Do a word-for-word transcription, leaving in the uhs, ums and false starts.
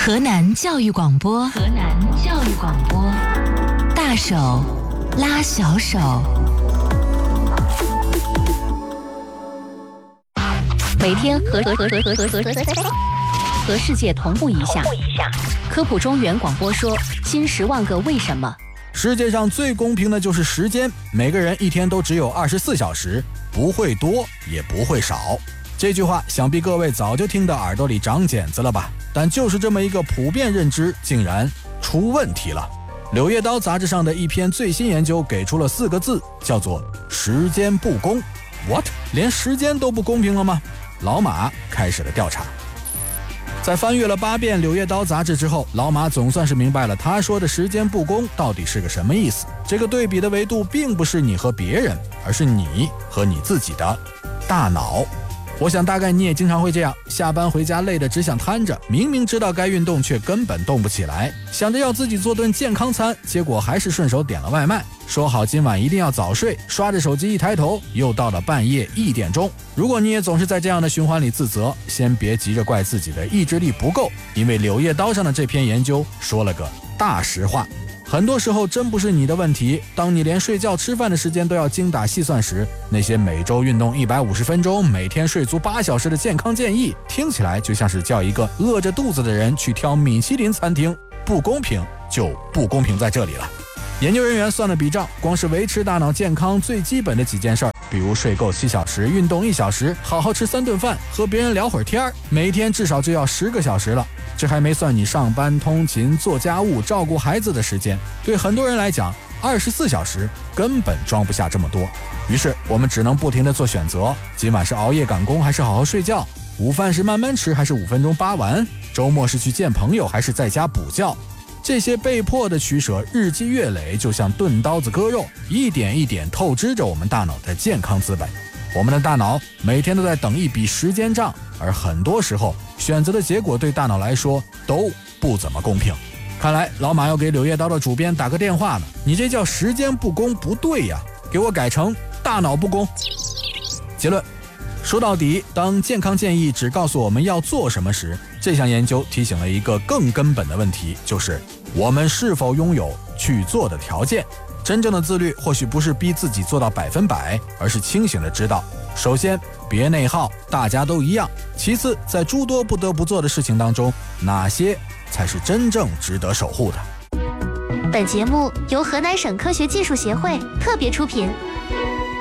河南教育广播，河南教育广播，大手拉小手。 每天和和和和和和和和和世界同步一下。科普中原广播说：新十万个为什么。 世界上最公平的就是时间，每个人一天都只有二十四小时，不会多也不会少。这句话想必各位早就听得耳朵里长茧子了吧？但就是这么一个普遍认知，竟然出问题了。《柳叶刀》杂志上的一篇最新研究给出了四个字，叫做时间不公。 What？ 连时间都不公平了吗？老马开始了调查。在翻阅了八遍《柳叶刀》杂志之后，老马总算是明白了他说的时间不公到底是个什么意思。这个对比的维度并不是你和别人，而是你和你自己的大脑。我想大概你也经常会这样，下班回家累得只想瘫着，明明知道该运动却根本动不起来，想着要自己做顿健康餐，结果还是顺手点了外卖，说好今晚一定要早睡，刷着手机一抬头又到了半夜一点钟。如果你也总是在这样的循环里自责，先别急着怪自己的意志力不够，因为柳叶刀上的这篇研究说了个大实话。很多时候真不是你的问题，当你连睡觉吃饭的时间都要精打细算时，那些每周运动一百五十分钟，每天睡足八小时的健康建议，听起来就像是叫一个饿着肚子的人去挑米其林餐厅。不公平就不公平在这里了。研究人员算了笔账，光是维持大脑健康最基本的几件事儿，比如睡够七小时，运动一小时，好好吃三顿饭，和别人聊会儿天儿，每天至少就要十个小时了。这还没算你上班、通勤、做家务、照顾孩子的时间。对很多人来讲，二十四小时根本装不下这么多。于是我们只能不停地做选择：今晚是熬夜赶工，还是好好睡觉？午饭是慢慢吃，还是五分钟扒完？周末是去见朋友，还是在家补觉？这些被迫的取舍，日积月累，就像钝刀子割肉，一点一点透支着我们大脑的健康资本。我们的大脑每天都在等一笔时间账，而很多时候选择的结果对大脑来说都不怎么公平。看来老马要给柳叶刀的主编打个电话了，你这叫时间不公不对呀，给我改成大脑不公。结论，说到底，当健康建议只告诉我们要做什么时，这项研究提醒了一个更根本的问题，就是我们是否拥有去做的条件。真正的自律或许不是逼自己做到百分百，而是清醒地知道，首先别内耗，大家都一样；其次，在诸多不得不做的事情当中，哪些才是真正值得守护的。 本节目由河南省科学技术协会特别出品。